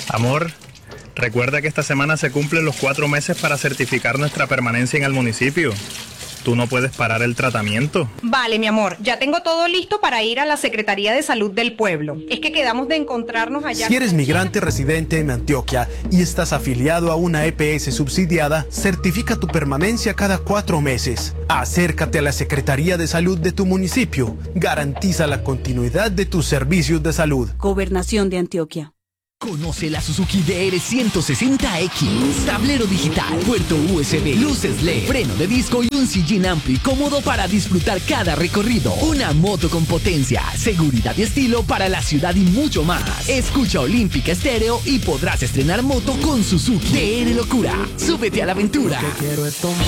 Amor, recuerda que esta semana se cumplen los 4 meses para certificar nuestra permanencia en el municipio. Tú no puedes parar el tratamiento. Vale, mi amor, ya tengo todo listo para ir a la Secretaría de Salud del pueblo. Es que quedamos de encontrarnos allá. Si eres migrante residente en Antioquia y estás afiliado a una EPS subsidiada, certifica tu permanencia cada 4 meses. Acércate a la Secretaría de Salud de tu municipio. Garantiza la continuidad de tus servicios de salud. Gobernación de Antioquia. Conoce la Suzuki DR160X. Tablero digital, puerto USB, luces LED, freno de disco y un sillín amplio y cómodo para disfrutar cada recorrido. Una moto con potencia, seguridad y estilo para la ciudad y mucho más. Escucha Olímpica Estéreo y podrás estrenar moto con Suzuki. DR Locura. Súbete a la aventura.